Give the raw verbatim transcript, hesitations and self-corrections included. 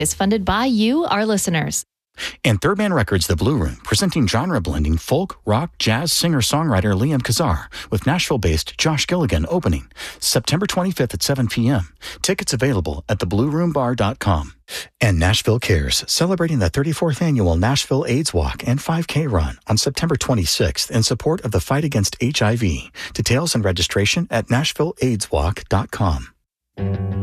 is funded by you, our listeners. And Third Man Records, The Blue Room, presenting genre-blending folk, rock, jazz singer-songwriter Liam Kazar with Nashville-based Josh Gilligan opening September twenty-fifth at seven p.m. Tickets available at the blue room bar dot com. And Nashville Cares, celebrating the thirty-fourth annual Nashville AIDS Walk and five K Run on September twenty-sixth in support of the fight against H I V. Details and registration at nashville aids walk dot com.